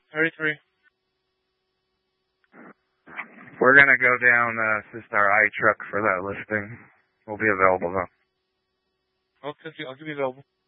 33. We're going to go down assist our I truck for that listing. We'll be available though. Okay, I'll give you available.